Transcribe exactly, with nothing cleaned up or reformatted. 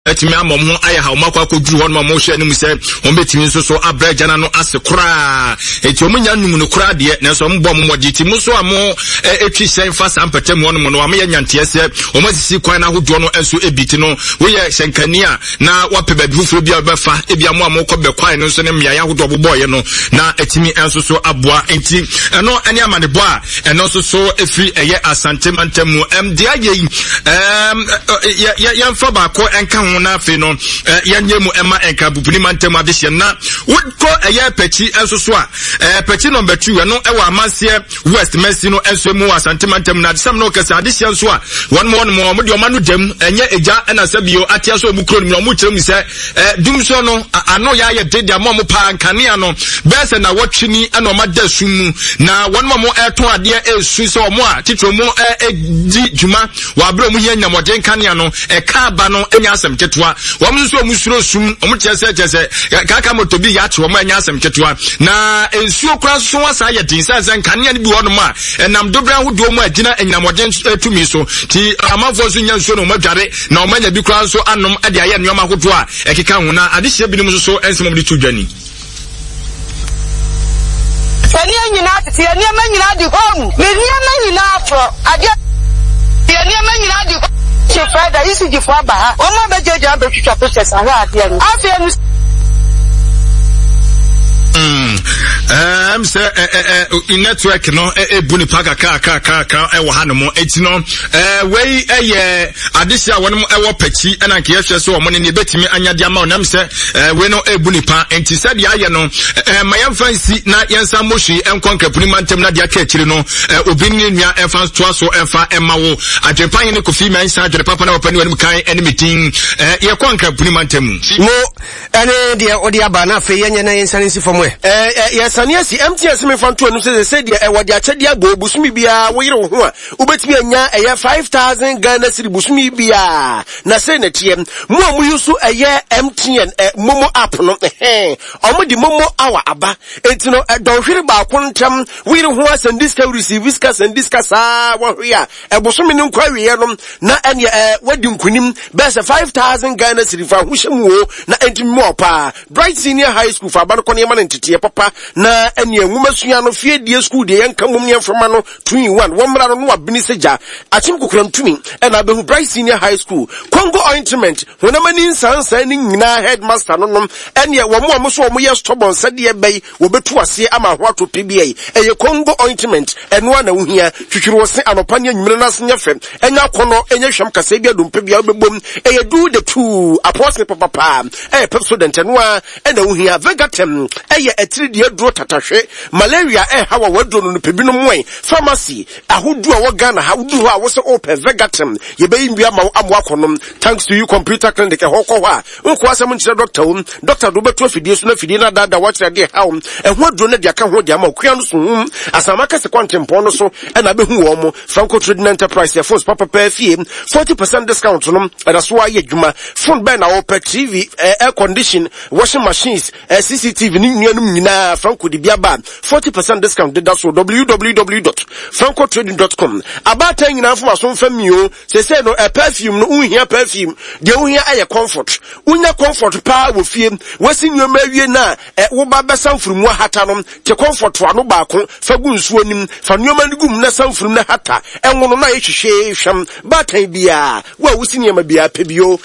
etimi amom ho aya ha makwa koduru ho no mo hwe anim se on betimi nso so abrajana no ase kura eti omunya num no kura de na so mbom modji ti muso amo etwi sen fa sampatem ho no no am ye nyante se o masisi kwan na hodo no enso ebiti no wo ye senkania na wape babifufu bia befa ebia mo amokọ bekwan no so ne mya ya hodo boboye no na etimi enso so aboa enti eno ene amane bo a eno so so efi eye asante mantemu em de aye em ya ya mfa ba ko enka na fe no yanye mu ema enka bubuni mantem adehye na wodko eye pechi enso so a pechi number two no e wa amanse West Mercy no enso mu asante mantem na desam no kesa adehye enso a won mo no mo de omanu dem enye eja na sabio atia so mu kro no mu kyerem se dum so no ano ya ye de de mo mo pa nkane no bese na wotwini na o mada sumu na won mo mo eto ade esu so mo a titro mo edi djuma wa bra mu hia nyamode nkane no e ka ba no enya asem ketwa wom nso omusuro sum omutiese tiese kaka motobi ya che wom anya asem ketwa na ensuo kura so wasa ye din sanse nkane ne bi wono ma enam dobra hodo mu agina enyamode atumi so ti amafo so nya nsuo no madware na omanya bi kura so anom ade aye nneoma hodo a ekeka hu na ade hye binim so ensem mo de tudwani Sani nyina tete ani ma nyina di home me nyina nyina afro ade ani ma nyina di che fada isi di fo aba ha o ma bejeje abetwitwa process aha ade ani afia Mm. Um, say, eh, eh, eh, network, no, eh, eh, buni paka, ka, ka, ka, ka, eh, wahano mo, eti no, eh, wey, eh, yeah, adisia, wano mo, eh, wapechi, ena kiyeshe so, wamone ni beti mi anya diama, nam se, eh, we no, eh, buni pa, enti said ya, ya no, eh, mayam fancy, na, yansa moshi, en konke, puni mantem na dia kechiri no, eh, ubini niya, en fans twa so, en fa, en mawo, adrepa yene kufi, me ansa, adrepa pana wapani wani mkai, eni meeting, eh, ya konke, puni mantemu. Mo, ene, dia, odi abana, fe, yenye na yensa nisi fomo. Eh eh yes aniasi M T S me fanto enu se se de e wode achede agbo busumi bia wo yire ho a ubetimi anya eye five thousand Ghana cedi busumi bia na se na tie mo amu yusu eye M T N eh, momo app no eh omo di momo awa aba entino don hwire ba kontam wo yire ho asendiska receive iska sendiska sa wo hwia e busumi ni nkwa wiye no na ene eh wadi nkunim bese five thousand Ghana cedi fa ho hyemu na entimi mo pa Bright Senior High School fa ba no kono yema ntete papa na ene nwuma sua no fie die school de yanka mum ne mframa no two in one womra no no abini seja achim kokuram tumi ena abehu Bright Senior High School Congo ointment wonamani nsansa ni nyina headmaster no no ene wo mo so mo ye stubborn sade bai wo betu ase ama ho atope bia eye Congo ointment eno na wuhia twitwiri wo se anopa ne nwumire na se nyefe enya kono enya hwam kasa bia dompe bia obebom eye do the two apostle papa pa eye Pepsodent eno a ena wuhia Vegatem eye etiri de adro tatahwe malaria eh hawa wadro no pebino mwen pharmacy ahodu a wogana ha wudu ha wo se open Vegatem ye be mbia ma amwa konom thanks to you computer clinic hokọ ha nko asem nchire doctor um doctor do beto afidie so na afidie na dada watchre de ha um ehwo adro na de aka ho de ama okua no so hum asamaka se kwantempo no so e na behu wo mo Franco Trading Enterprise ya force papa pa fie forty percent discount no e so aye dwuma phone ben na open T V eh, air condition washing machines eh, C C T V ni nuanum nyina Franco di biaba forty percent discount de daso w w w dot franco trading dot com abata nyina afuma so mfamio se se no a perfume no unhia perfume de unhia aye comfort unya comfort pa wo fie wasi nyoma wie na e wo ba besa mfurumu hata no te comfort wa no ba ko fa gu nsuo nim fa nyoma ni gum na samfurum na hata enwo no na yehwehwe hwam bata bia wa wusi nyema bia pebio